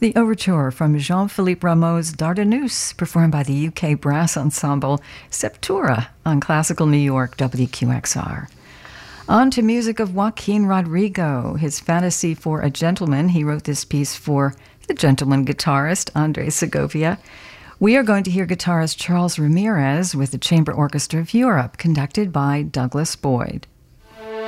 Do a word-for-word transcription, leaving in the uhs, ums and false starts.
The overture from Jean-Philippe Rameau's Dardanus, performed by the U K brass ensemble Septura on Classical New York W Q X R. On to music of Joaquin Rodrigo, his Fantasy for a Gentleman. He wrote this piece for the gentleman guitarist Andres Segovia. We are going to hear guitarist Charles Ramirez with the Chamber Orchestra of Europe, conducted by Douglas Boyd.